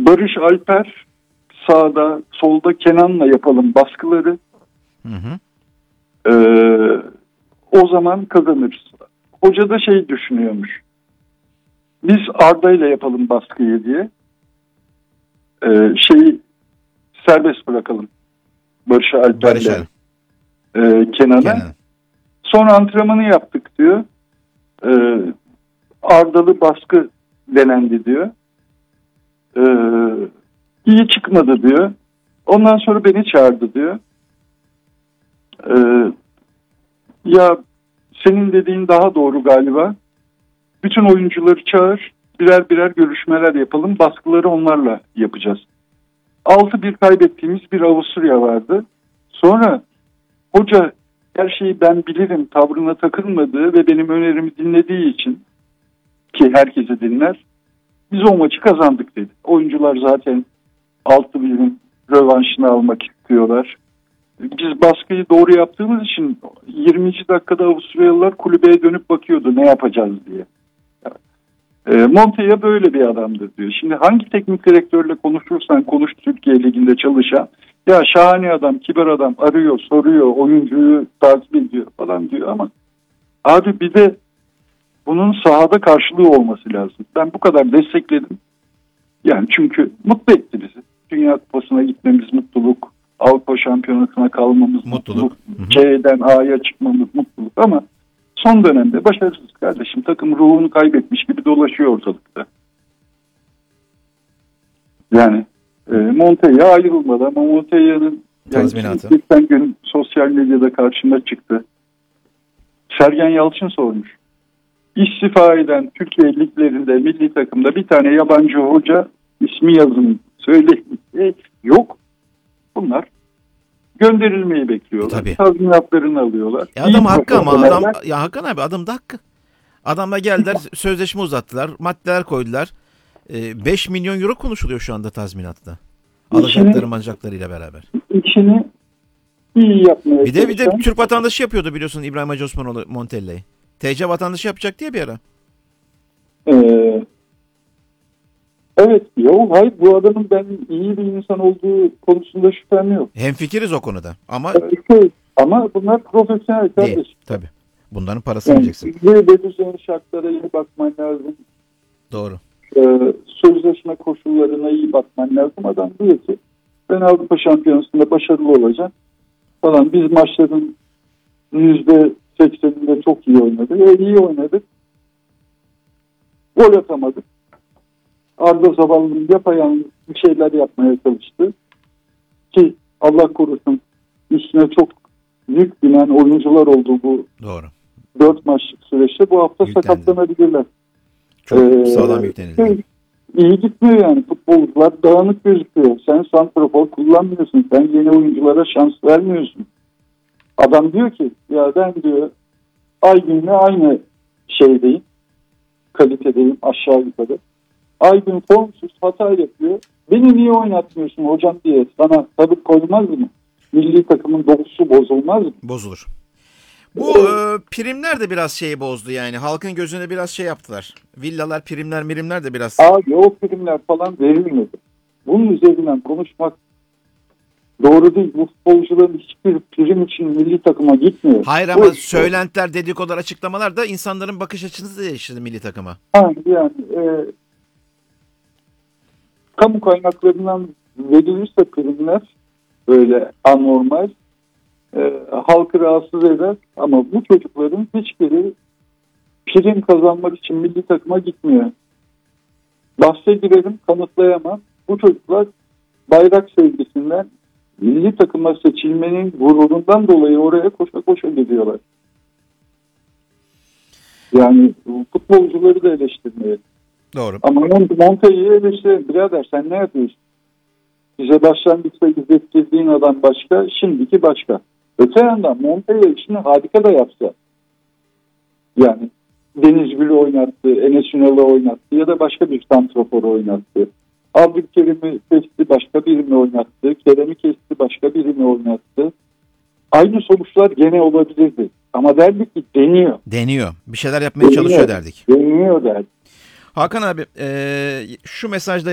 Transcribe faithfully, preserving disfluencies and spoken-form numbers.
Barış Alper sağda, solda Kenan'la yapalım baskıları. Hı hı. Ee, o zaman kazanırız. Hoca da şey düşünüyormuş. Biz Arda ile yapalım baskıyı diye. Ee, şeyi serbest bırakalım. Barış Alper'le e, Kenan'a. Kenan. Sonra antrenmanı yaptık diyor. Ee, Ardalı baskı denendi diyor. Ee, iyi çıkmadı diyor. Ondan sonra beni çağırdı diyor. Ee, ya senin dediğin daha doğru galiba. Bütün oyuncuları çağır, birer birer görüşmeler yapalım. Baskıları onlarla yapacağız. altı bir kaybettiğimiz bir Avusturya vardı. Sonra hoca her şeyi ben bilirim tavrına takılmadığı ve benim önerimi dinlediği için, ki herkesi dinler, biz o maçı kazandık dedi. Oyuncular zaten altı birin rövanşını almak istiyorlar. Biz baskıyı doğru yaptığımız için yirminci dakikada Avusturyalılar kulübeye dönüp bakıyordu ne yapacağız diye. E, Montella böyle bir adamdır diyor. Şimdi hangi teknik direktörle konuşursan konuş Türkiye Ligi'nde çalışan, ya şahane adam, kibar adam, arıyor, soruyor, oyuncuyu takip ediyor falan diyor ama abi bir de bunun sahada karşılığı olması lazım. Ben bu kadar destekledim. Yani çünkü mutlu etti bizi. Dünya Kupası'na gitmemiz mutluluk, Avrupa Şampiyonası'na kalmamız mutluluk, mutluluk. C'den A'ya çıkmamız mutluluk ama son dönemde başarısız kardeşim. Takım ruhunu kaybetmiş gibi dolaşıyor ortalıkta. Yani e, Montella ayrılmadı ama Montella'nın yani geçen gün sosyal medyada karşıma çıktı. Sergen Yalçın sormuş. İstifa eden Türkiye liglerinde milli takımda bir tane yabancı hoca ismi yazın söyleyin. E, yok. Bunlar gönderilmeyi bekliyorlar. Tabii. Tazminatlarını alıyorlar. E adam hakkı ama adam ya Hakan abi adam da hakkı. Adamla geldiler sözleşme uzattılar. Maddeler koydular. E, beş milyon euro konuşuluyor şu anda tazminatta. Alacakları mancaklarıyla beraber. İçini iyi yapmaya Bir de bir de Türk vatandaşı yapıyordu biliyorsun İbrahim Hacı Osmanoğlu Montella'yı. T C vatandaşı yapacak diye bir ara. Ee, evet. Yok hayır bu adamın ben iyi bir insan olduğu konusunda şüphem yok. Hemfikiriz o konuda. Ama şey, ama bunlar profesyonel kardeşim. Değil. Tabii. Bunların parasını yani, vereceksin. Belirleyen şartlara iyi bakman lazım. Doğru. Ee, sözleşme koşullarına iyi bakman lazım. Adam diyor ki ben Avrupa Şampiyonası'nda başarılı olacağım falan. Biz maçların yüzde sekseninde çok iyi oynadık. E, iyi oynadık. Gol atamadık. Arda Zavallı'nın yapayalnız bir şeyler yapmaya çalıştı. Ki Allah korusun üstüne çok yük binen oyuncular oldu bu Doğru. dört maçlık süreçte. Bu hafta Yüklendi. sakatlanabilirler. Çok ee, sağlam yüklenildi. İyi gitmiyor yani. Futbolcular dağınık gözüküyor. Sen santrafor kullanmıyorsun. Sen yeni oyunculara şans vermiyorsun. Adam diyor ki ya ben diyor Aygün'le aynı şeydeyim. Kalitedeyim aşağı yukarı. Aygün formsuz hata yapıyor. Beni niye oynatmıyorsun hocam diye sana tabii koymaz mı? Milli takımın dokusu bozulmaz mı? Bozulur. Bu e, primler de biraz şeyi bozdu yani. Halkın gözüne biraz şey yaptılar. Villalar, primler, mirimler de biraz. Abi o primler falan verilmedi. Bunun üzerinden konuşmak doğru değil. Bu futbolcuların hiçbir prim için milli takıma gitmiyor. Hayır ama o, söylentiler, dedikodular, açıklamalar da insanların bakış açısını değiştirdi milli takıma. Ha, yani e, kamu kaynaklarından verilirse primler böyle anormal e, halkı rahatsız eder ama bu çocukların hiçbiri prim kazanmak için milli takıma gitmiyor. Bahse girerim kanıtlayamam. Bu çocuklar bayrak sevgisinden milli takıma seçilmenin gururundan dolayı oraya koşa koşa gidiyorlar. Yani futbolcuları da eleştirmeye. Doğru. Ama Montella'yı eleştirelim. Birader sen ne yapıyorsun? Bize başlangıçta izlettirdiğin adam başka, şimdiki başka. Öte yandan Montella işini harika da yapsa. Yani Deniz Gül'ü oynattı, Enes Ünal'ı oynattı ya da başka bir santraforu oynattı. Abdülkerim'i kesti, başka birini oynattı. Kerem'i kesti, başka birini oynattı. Aynı sonuçlar gene olabilirdi. Ama derdik ki deniyor. Deniyor. Bir şeyler yapmaya deniyor. çalışıyor derdik. Deniyor derdik. Hakan abi e, şu mesajda